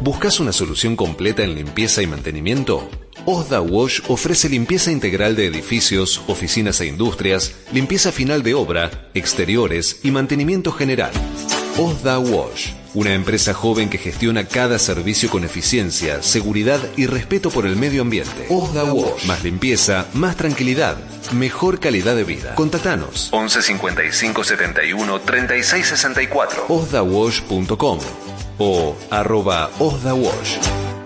¿Buscas una solución completa en limpieza y mantenimiento? Osda Wash ofrece limpieza integral de edificios, oficinas e industrias, limpieza final de obra, exteriores y mantenimiento general. Osda Wash, una empresa joven que gestiona cada servicio con eficiencia, seguridad y respeto por el medio ambiente. Osda Wash, más limpieza, más tranquilidad, mejor calidad de vida. Contactanos 11 55 71 36 64 osdawash.com o @osdawash.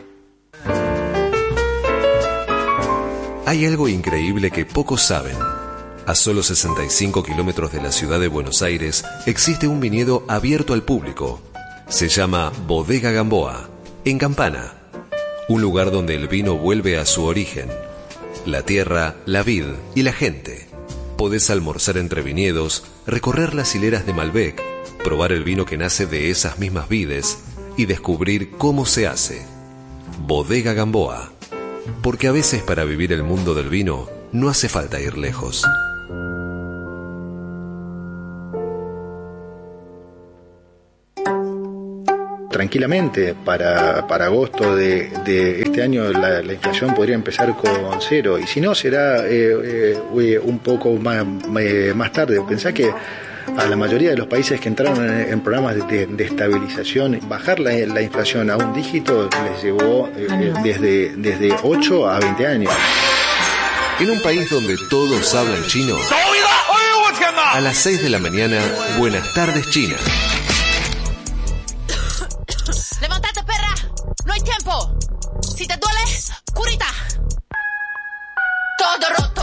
Hay algo increíble que pocos saben. A solo 65 kilómetros de la ciudad de Buenos Aires existe un viñedo abierto al público. Se llama Bodega Gamboa, en Campana. Un lugar donde el vino vuelve a su origen. La tierra, la vid y la gente. Podés almorzar entre viñedos, recorrer las hileras de Malbec, probar el vino que nace de esas mismas vides y descubrir cómo se hace. Bodega Gamboa. Porque a veces para vivir el mundo del vino no hace falta ir lejos. Tranquilamente, para agosto de este año la inflación podría empezar con 0, y si no será un poco más tarde. Pensá que a la mayoría de los países que entraron en programas de estabilización, bajar la inflación a un dígito les llevó desde 8 a 20 años. En un país donde todos hablan chino, a las 6 de la mañana, Buenas tardes China. ¡Levantate, perra! ¡No hay tiempo! Si te duele, curita. Todo roto.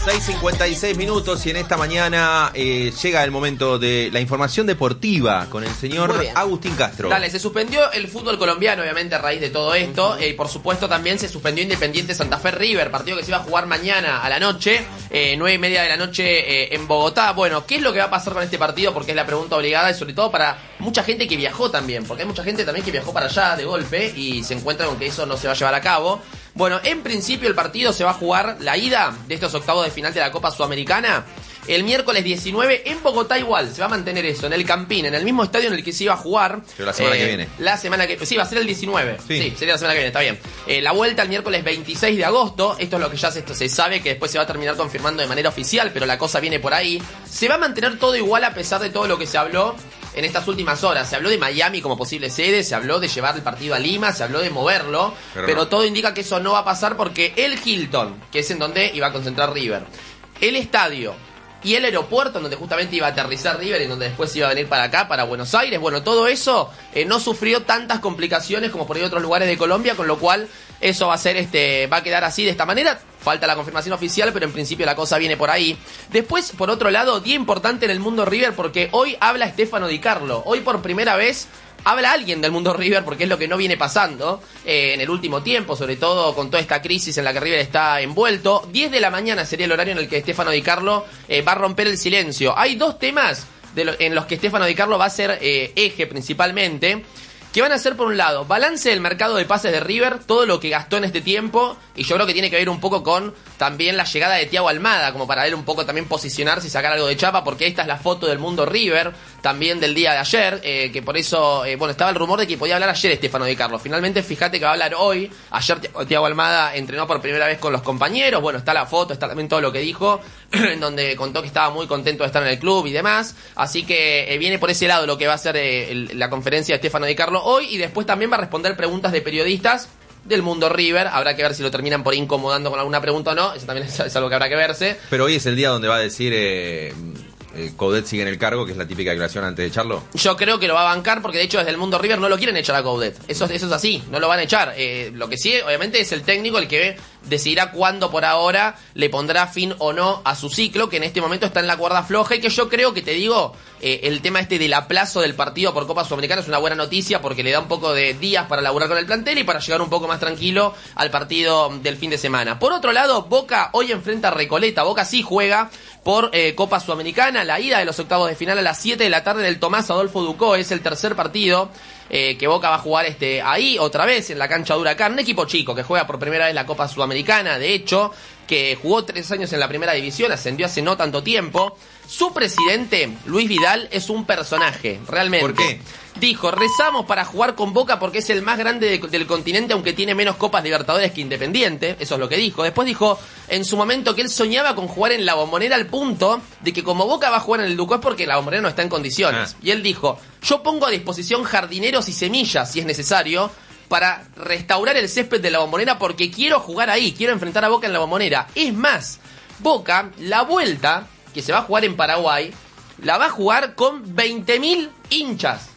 6:56 y en esta mañana llega el momento de la información deportiva con el señor Agustín Castro. Dale, se suspendió el fútbol colombiano, obviamente, a raíz de todo esto. Por supuesto, también se suspendió Independiente Santa Fe River, partido que se iba a jugar mañana a la noche, 9:30 de la noche en Bogotá. Bueno, ¿qué es lo que va a pasar con este partido? Porque es la pregunta obligada y sobre todo para mucha gente que viajó también, porque hay mucha gente también que viajó para allá de golpe y se encuentra con que eso no se va a llevar a cabo. Bueno, en principio el partido se va a jugar, la ida de estos octavos de final de la Copa Sudamericana, el miércoles 19 en Bogotá. Igual, se va a mantener eso, en el Campín, en el mismo estadio en el que se iba a jugar. Pero la semana que viene. La semana que... Sí, va a ser el 19. Sí, sería la semana que viene, está bien. La vuelta el miércoles 26 de agosto. Esto es lo que ya se sabe, que después se va a terminar confirmando de manera oficial, pero la cosa viene por ahí. Se va a mantener todo igual a pesar de todo lo que se habló en estas últimas horas. Se habló de Miami como posible sede, se habló de llevar el partido a Lima, se habló de moverlo, pero no. Todo indica que eso no va a pasar porque el Hilton, que es en donde iba a concentrar River, el estadio y el aeropuerto en donde justamente iba a aterrizar River y en donde después iba a venir para acá, para Buenos Aires, bueno, todo eso no sufrió tantas complicaciones como por ahí otros lugares de Colombia, con lo cual eso va a ser va a quedar así, de esta manera. Falta la confirmación oficial, pero en principio la cosa viene por ahí. Después, por otro lado, día importante en el mundo River, porque hoy habla Stefano Di Carlo. Hoy por primera vez habla alguien del mundo River, porque es lo que no viene pasando en el último tiempo, sobre todo con toda esta crisis en la que River está envuelto. 10 de la mañana sería el horario en el que Stefano Di Carlo va a romper el silencio. Hay dos temas en los que Stefano Di Carlo va a ser eje principalmente, que van a ser, por un lado, balance del mercado de pases de River, todo lo que gastó en este tiempo, y yo creo que tiene que ver un poco con también la llegada de Thiago Almada, como para él un poco también posicionarse y sacar algo de chapa, porque esta es la foto del mundo River, también del día de ayer, que por eso, estaba el rumor de que podía hablar ayer Stefano Di Carlo. Finalmente, fíjate que va a hablar hoy. Ayer Thiago Almada entrenó por primera vez con los compañeros, está la foto, está también todo lo que dijo, en donde contó que estaba muy contento de estar en el club y demás, así que viene por ese lado lo que va a ser la conferencia de Stefano Di Carlo hoy, y después también va a responder preguntas de periodistas del mundo River. Habrá que ver si lo terminan por incomodando con alguna pregunta o no, eso también es algo que habrá que verse. Pero hoy es el día donde va a decir Coudet sigue en el cargo, que es la típica declaración antes de echarlo. Yo creo que lo va a bancar, porque de hecho desde el mundo River no lo quieren echar a Coudet. Eso es así, no lo van a echar. Lo que sí, obviamente, es el técnico el que decidirá cuándo por ahora le pondrá fin o no a su ciclo, que en este momento está en la cuerda floja, y que yo creo que, te digo, el tema del aplazo del partido por Copa Sudamericana es una buena noticia, porque le da un poco de días para laburar con el plantel y para llegar un poco más tranquilo al partido del fin de semana. Por otro lado, Boca hoy enfrenta a Recoleta. Boca sí juega por Copa Sudamericana, la ida de los octavos de final a las 7 de la tarde del Tomás Adolfo Ducó, es el tercer partido que Boca va a jugar ahí otra vez en la cancha de Huracán, un equipo chico que juega por primera vez la Copa Sudamericana. Sudamericana, de hecho, que jugó 3 años en la primera división, ascendió hace no tanto tiempo. Su presidente, Luis Vidal, es un personaje, realmente. ¿Por qué? Dijo, rezamos para jugar con Boca porque es el más grande del continente, aunque tiene menos Copas Libertadores que Independiente. Eso es lo que dijo. Después dijo, en su momento, que él soñaba con jugar en la Bombonera al punto de que como Boca va a jugar en el Ducó es porque la Bombonera no está en condiciones. Y él dijo, yo pongo a disposición jardineros y semillas, si es necesario, para restaurar el césped de la Bombonera porque quiero jugar ahí, quiero enfrentar a Boca en la Bombonera. Es más, Boca, la vuelta que se va a jugar en Paraguay, la va a jugar con 20.000 hinchas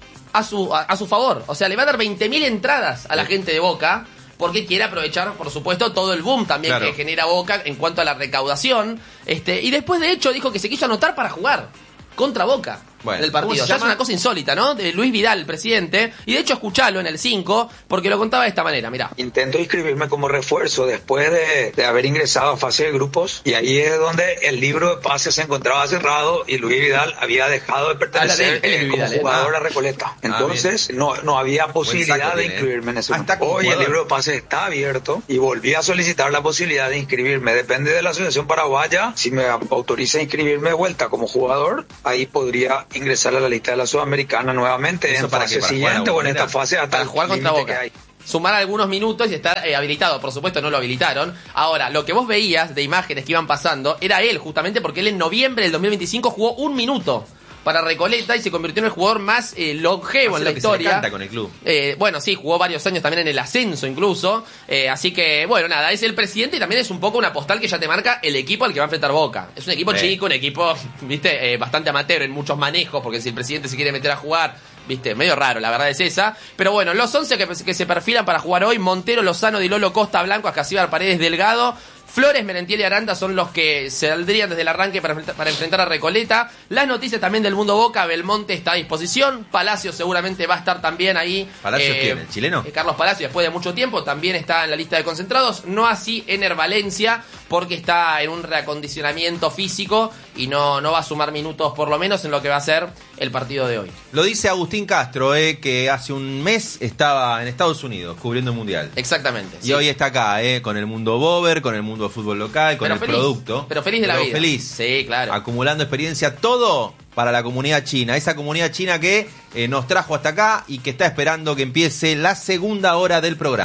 a su favor. O sea, le va a dar 20.000 entradas a la gente de Boca, porque quiere aprovechar, por supuesto, todo el boom también que genera Boca en cuanto a la recaudación. Y después, de hecho, dijo que se quiso anotar para jugar contra Boca. Bueno, del partido. Ya es una cosa insólita, ¿no? De Luis Vidal, el presidente. Y de hecho, escuchalo en el 5, porque lo contaba de esta manera, mirá. Intento inscribirme como refuerzo después de haber ingresado a fase de grupos, y ahí es donde el libro de pases se encontraba cerrado y Luis Vidal había dejado de pertenecer como jugador a Recoleta. Entonces no había posibilidad de inscribirme en ese momento. Hoy el libro de pases está abierto y volví a solicitar la posibilidad de inscribirme. Depende de la Asociación Paraguaya. Si me autoriza a inscribirme de vuelta como jugador, ahí podría ingresar a la lista de la Sudamericana nuevamente en fase siguiente o en esta fase hasta para jugar contra Boca. Sumar algunos minutos y estar habilitado. Por supuesto no lo habilitaron. Ahora, lo que vos veías de imágenes que iban pasando era él, justamente porque él en noviembre del 2025 jugó 1 minuto para Recoleta y se convirtió en el jugador más longevo en la historia. Se encanta con el club. Bueno, sí, jugó varios años también en el ascenso incluso. Así que, bueno, nada, es el presidente y también es un poco una postal que ya te marca el equipo al que va a enfrentar Boca. Es un equipo chico, un equipo, viste, bastante amateur en muchos manejos, porque si el presidente se quiere meter a jugar, viste, medio raro, la verdad es esa. Pero bueno, los 11 que se perfilan para jugar hoy: Montero, Lozano, Di Lolo, Costa, Blanco, Ascasíbar, Paredes, Delgado, Flores, Merentiel y Aranda son los que saldrían desde el arranque para enfrentar a Recoleta. Las noticias también del mundo Boca: Belmonte está a disposición, Palacio seguramente va a estar también ahí. ¿Palacio quién? ¿El chileno? Carlos Palacio, después de mucho tiempo, también está en la lista de concentrados. No así Ener Valencia, porque está en un reacondicionamiento físico y no va a sumar minutos, por lo menos en lo que va a ser el partido de hoy. Lo dice Agustín Castro, que hace un mes estaba en Estados Unidos cubriendo el Mundial. Exactamente. Y hoy está acá, con el mundo Bober, con el mundo de fútbol local, con el producto. Pero feliz de la vida. Feliz. Sí, claro. Acumulando experiencia, todo para la comunidad china. Esa comunidad china que nos trajo hasta acá y que está esperando que empiece la segunda hora del programa.